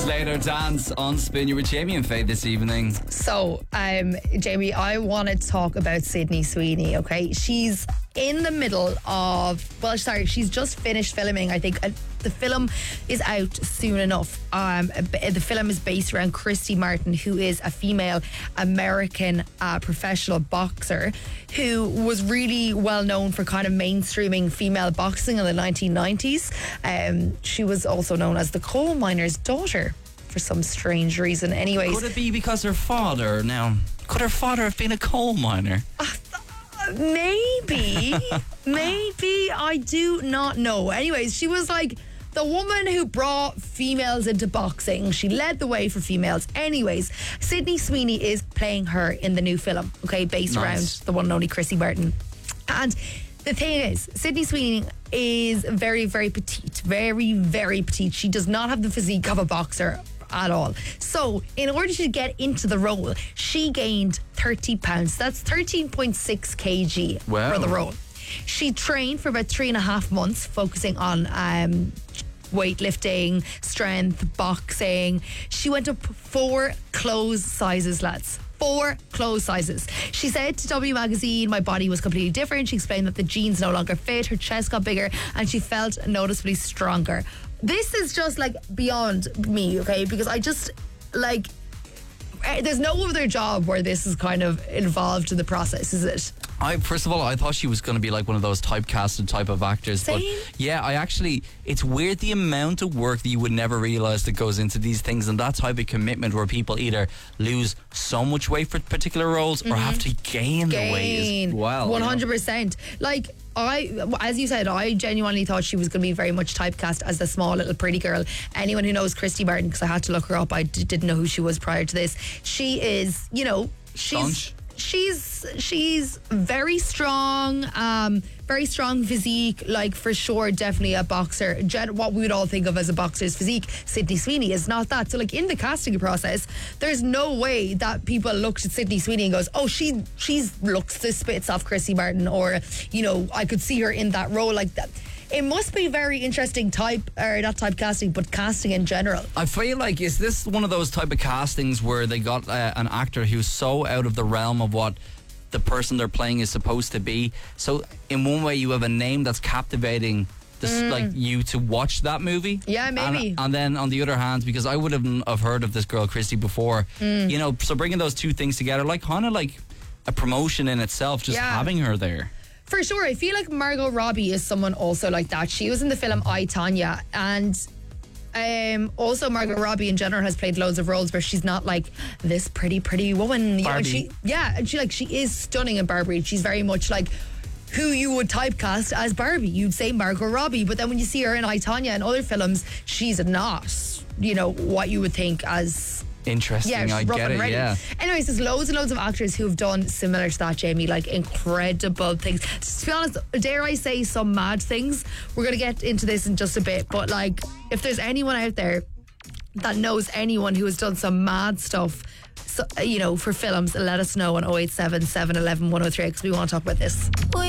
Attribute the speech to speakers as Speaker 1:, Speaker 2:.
Speaker 1: Slater Dance on Spin. You were Jamie and Faye this evening.
Speaker 2: So, Jamie, I want to talk about Sydney Sweeney, okay? She's in the middle of, she's just finished filming, I think. The film is out soon enough. The film is based around Christy Martin, who is a female American professional boxer who was really well known for kind of mainstreaming female boxing in the 1990s. She was also known as the coal miner's daughter for some strange reason. Anyways,
Speaker 1: could it be because her father could her father have been a coal miner?
Speaker 2: Maybe I do not know. Anyways, she was like the woman who brought females into boxing. She led the way for females. Anyways, Sydney Sweeney is playing her in the new film, okay, based around the one and only Chrissy Martin. And the thing is, Sydney Sweeney is very, very petite. Very, very petite. She does not have the physique of a boxer at all. So, in order to get into the role, she gained 30 pounds. That's 13.6 kg for the role. She trained for about 3.5 months, focusing on weightlifting, strength, boxing. She went up 4 clothes sizes, lads. 4 clothes sizes. She said to W Magazine, my body was completely different. She explained that the jeans no longer fit, her chest got bigger, and she felt noticeably stronger. This is just like beyond me, okay? Because I just like, there's no other job where this is kind of involved in the process, is it?
Speaker 1: First of all, I thought she was going to be like one of those typecasted type of actors.
Speaker 2: Same.
Speaker 1: But yeah, it's weird the amount of work that you would never realise that goes into these things, and that type of commitment where people either lose so much weight for particular roles or have to gain the weight as well.
Speaker 2: 100%. Like, as you said, I genuinely thought she was going to be very much typecast as the small little pretty girl. Anyone who knows Christy Martin, because I had to look her up, I didn't know who she was prior to this. She is, she's very strong, very strong physique, like for sure, definitely a boxer. What we would all think of as a boxer's physique, Sydney Sweeney is not that. So like in the casting process, there's no way that people looked at Sydney Sweeney and goes, oh, she's looks the spits off Chrissy Martin, or I could see her in that role like that. It must be very interesting not typecasting, but casting in general.
Speaker 1: I feel like, is this one of those type of castings where they got an actor who's so out of the realm of what the person they're playing is supposed to be? So in one way you have a name that's captivating like you to watch that movie.
Speaker 2: Yeah, maybe.
Speaker 1: And then on the other hand, because I wouldn't have heard of this girl Christy before, so bringing those two things together, like kind of like a promotion in itself, just having her there.
Speaker 2: For sure. I feel like Margot Robbie is someone also like that. She was in the film I, Tonya, and also Margot Robbie in general has played loads of roles where she's not like this pretty woman.
Speaker 1: Barbie.
Speaker 2: She is stunning in Barbie. She's very much like who you would typecast as Barbie. You'd say Margot Robbie, but then when you see her in I, Tonya and other films, she's not, what you would think as...
Speaker 1: Interesting,
Speaker 2: yeah,
Speaker 1: I get it,
Speaker 2: ready.
Speaker 1: yeah.
Speaker 2: Anyways, there's loads and loads of actors who have done similar to that, Jamie, like incredible things. To be honest, dare I say some mad things? We're going to get into this in just a bit, but like, if there's anyone out there that knows anyone who has done some mad stuff, for films, let us know on 087 711 103, because we want to talk about this.